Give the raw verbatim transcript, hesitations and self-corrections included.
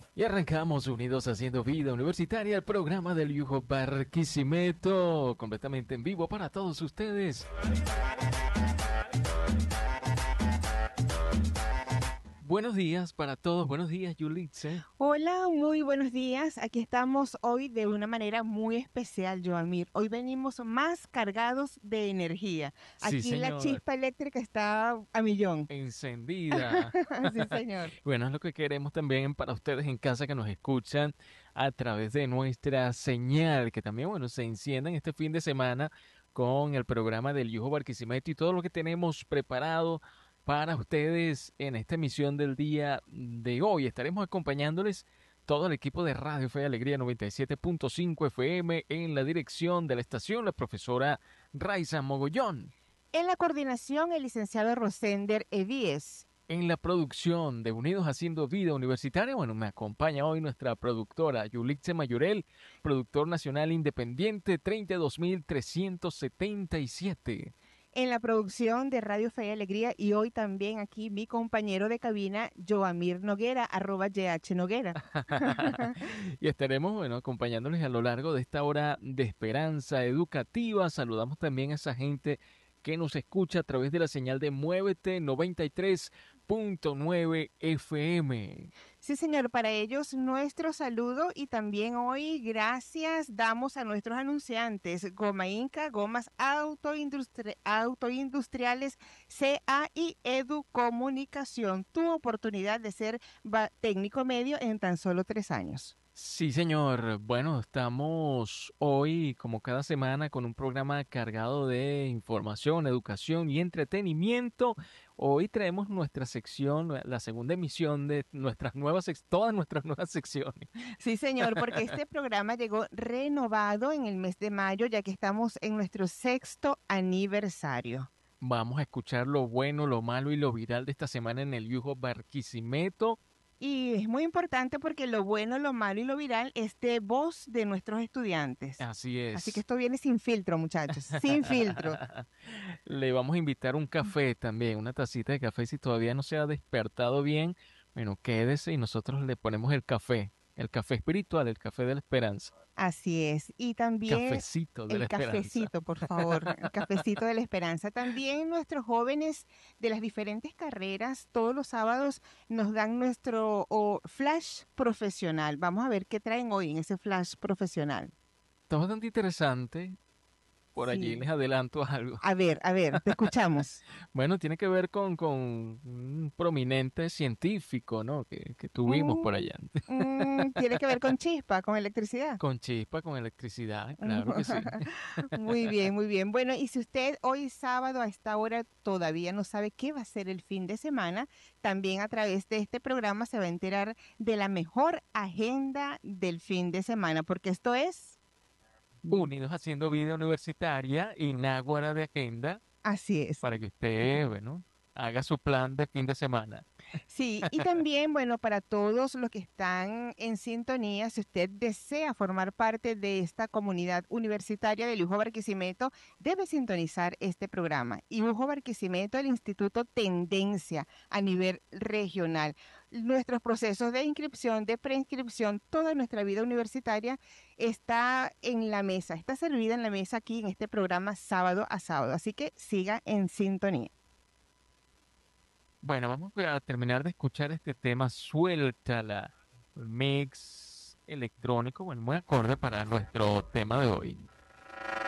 Y arrancamos unidos haciendo vida universitaria, el programa del Yujo Barquisimeto, completamente en vivo para todos ustedes. Buenos días para todos, buenos días Yulitze. Hola, muy buenos días. Aquí estamos hoy de una manera muy especial, Joamir. Hoy venimos más cargados de energía. Sí, Aquí la señor, chispa eléctrica está a millón. encendida. Sí, señor. Bueno, es lo que queremos también para ustedes en casa que nos escuchan a través de nuestra señal, que también, bueno, se enciendan este fin de semana con el programa del Yujo Barquisimeto y todo lo que tenemos preparado para ustedes en esta emisión del día de hoy. Estaremos acompañándoles todo el equipo de Radio Fe y Alegría noventa y siete punto cinco F M en la dirección de la estación, la profesora Raiza Mogollón. En la coordinación, el licenciado Rosender Evíes. En la producción de Unidos Haciendo Vida Universitaria, bueno, me acompaña hoy nuestra productora Yulitze Mayorel, productor nacional independiente treinta y dos mil trescientos setenta y siete. En la producción de Radio Fe y Alegría y hoy también aquí mi compañero de cabina, Joamir Noguera, arroba G H Noguera. Y estaremos, bueno, acompañándoles a lo largo de esta hora de esperanza educativa. Saludamos también a esa gente que nos escucha a través de la señal de Muévete noventa y tres punto nueve F M. Sí, señor, para ellos nuestro saludo y también hoy gracias damos a nuestros anunciantes Goma Inca, Gomas Autoindustri Autoindustriales, C A y Edu Comunicación. Tu oportunidad de ser técnico medio en tan solo tres años. Sí, señor. Bueno, estamos hoy, como cada semana, con un programa cargado de información, educación y entretenimiento. Hoy traemos nuestra sección, la segunda emisión de nuestras nuevas, todas nuestras nuevas secciones. Sí, señor, porque este programa llegó renovado en el mes de mayo, ya que estamos en nuestro sexto aniversario. Vamos a escuchar lo bueno, lo malo y lo viral de esta semana en el Yujo Barquisimeto. Y es muy importante porque lo bueno, lo malo y lo viral es de voz de nuestros estudiantes. Así es. Así que esto viene sin filtro, muchachos, sin filtro. Le vamos a invitar un café también, una tacita de café. Si todavía no se ha despertado bien, bueno, quédese y nosotros le ponemos el café. El café espiritual, el café de la esperanza. Así es. Y también Cafecito de el la cafecito, esperanza. por favor, el cafecito de la esperanza. También nuestros jóvenes de las diferentes carreras todos los sábados nos dan nuestro oh, flash profesional. Vamos a ver qué traen hoy en ese flash profesional. Está bastante interesante. Por Sí. allí les adelanto algo. A ver, a ver, te escuchamos. Bueno, tiene que ver con, con un prominente científico, ¿no? Que, que tuvimos Mm, por allá. mm, tiene que ver con chispa, con electricidad. Con chispa, con electricidad, claro que sí. Muy bien, muy bien. Bueno, y si usted hoy sábado a esta hora todavía no sabe qué va a ser el fin de semana, también a través de este programa se va a enterar de la mejor agenda del fin de semana, porque esto es... Unidos Haciendo Vida Universitaria y Náguara de Agenda Así es. para que usted, bueno, haga su plan de fin de semana. Sí, y también, bueno, para todos los que están en sintonía, si usted desea formar parte de esta comunidad universitaria de Lujo Barquisimeto, debe sintonizar este programa. Y Lujo Barquisimeto, el Instituto Tendencia a nivel regional. Nuestros procesos de inscripción, de preinscripción, toda nuestra vida universitaria está en la mesa, está servida en la mesa aquí en este programa sábado a sábado. Así que siga en sintonía. Bueno, vamos a terminar de escuchar este tema, Suéltala, mix electrónico, bueno, muy acorde para nuestro tema de hoy.